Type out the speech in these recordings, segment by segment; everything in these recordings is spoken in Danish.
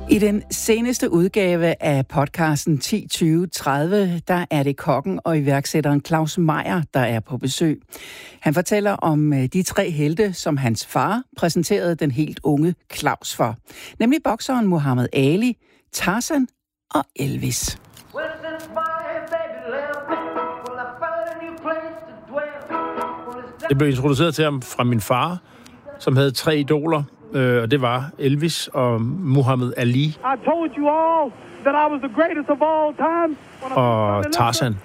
I den seneste udgave af podcasten 10-20-30, der er det kokken og iværksætteren Claus Meyer, der er på besøg. Han fortæller om de 3 helte, som hans far præsenterede den helt unge Claus for. Nemlig bokseren Muhammad Ali, Tarzan og Elvis. Jeg blev introduceret til ham fra min far, som havde 3 idoler. Og det var Elvis og Muhammad Ali og Tarzan.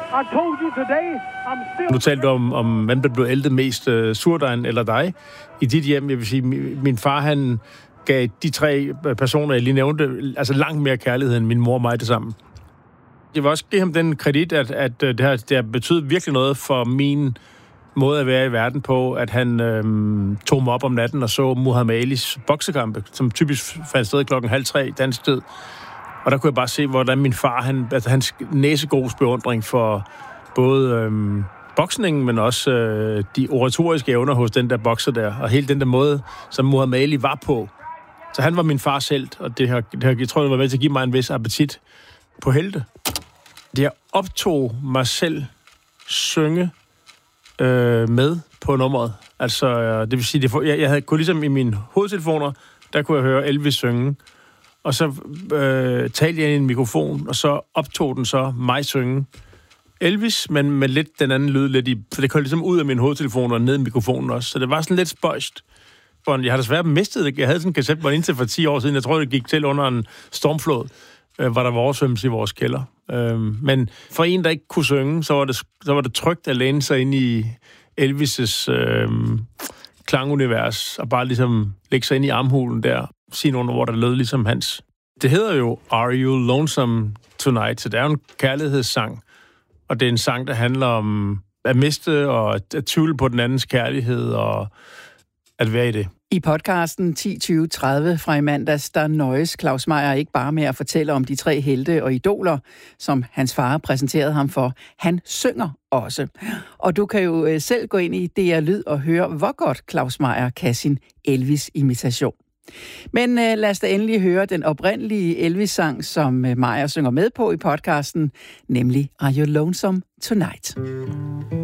Nu talte du om hvem der blev ældet mest, surdejen eller dig. I dit hjem, jeg vil sige, min far, han gav de 3 personer, jeg lige nævnte, altså langt mere kærlighed end min mor og mig det sammen. Jeg vil også give ham den kredit, at det har betydet virkelig noget for min måde at være i verden på, at han tog mig op om natten og så Muhammad Alis boksekampe, som typisk fandt sted 2:30 dansk tid. Og der kunne jeg bare se, hvordan min far, hans næsegros beundring for både boksningen, men også de oratoriske evner hos den der bokser der, og hele den der måde, som Muhammad Ali var på. Så han var min fars helt, og jeg tror, det var med til at give mig en vis appetit på helte. Jeg optog mig selv synge med på nummeret. Altså, det vil sige, jeg kunne ligesom i mine hovedtelefoner, der kunne jeg høre Elvis synge, og så talte jeg i en mikrofon, og så optog den så mig synge Elvis, men med lidt den anden lyd, for det kom ligesom ud af min hovedtelefon og ned i mikrofonen også, så det var sådan lidt spøjst. Jeg har desværre mistet det. Jeg havde sådan en kassettebånd indtil for 10 år siden. Jeg tror, det gik til under en stormflod, var der oversvømmelse i vores kælder. Men for en, der ikke kunne synge, så var det trygt at læne sig ind i Elvis' klangunivers, og bare ligesom lægge sig ind i armhulen der, sige nogle ord, der lød ligesom hans. Det hedder jo Are You Lonesome Tonight, så det er jo en kærlighedssang, og det er en sang, der handler om at miste og at tvivle på den andens kærlighed og at være i det. I podcasten 10-20-30 fra i mandags, der nøjes Claus Meyer ikke bare med at fortælle om de 3 helte og idoler, som hans far præsenterede ham for. Han synger også. Og du kan jo selv gå ind i DR Lyd og høre, hvor godt Claus Meyer kan sin Elvis-imitation. Men lad os da endelig høre den oprindelige Elvis-sang, som Meyer synger med på i podcasten, nemlig Are You Lonesome Tonight?